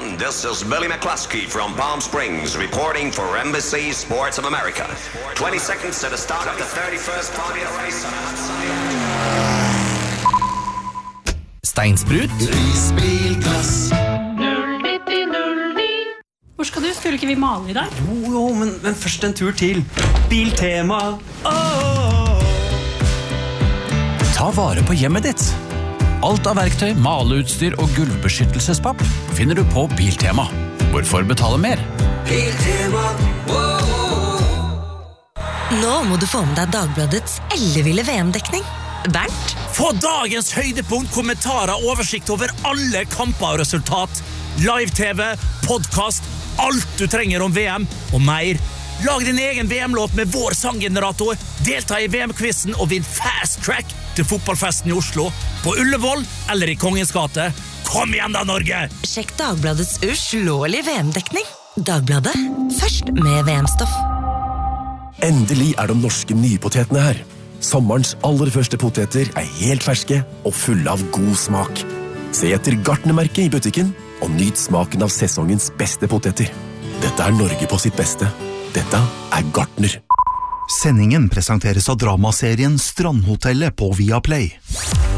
everyone. This is Billy McCluskey from Palm Springs reporting for NBC Sports of America. 20 seconds to the start of the 31st Formula race on a hot sunny Steinsprut Isbilglass 09009. Hvor skal du? Skulle ikke vi male I dag? Jo, men først en tur til Biltema. Ta vare på hjemmet ditt. Alt av verktøy, maleutstyr og gulvbeskyttelsespapp finner du på Biltema. Hvorfor betale mer? Biltema Nå må du få med deg Dagbladets elleville VM-dekning. Bernt? Få dagens høydepunkt, kommentarer, oversikt over alle kamper og resultat. Live-TV, podcast, alt du trenger om VM og mer. Lag din egen VM-låt med vår sanggenerator. Delta I VM-quizen og vinn fast track til fotballfesten I Oslo. På Ullevål eller I Kongens gate. Kom igjen da, Norge! Sjekk Dagbladets uslåelige VM-dekning. Dagbladet, først med VM-stoff. Endelig de norske nypotetene her. Sommerens aller første poteter helt ferske og fulle av god smak. Se etter Gartnermerket I butikken og nyt smaken av sesongens beste poteter. Dette Norge på sitt beste. Dette Gartner. Sendingen presenteres av dramaserien Strandhotellet på Viaplay.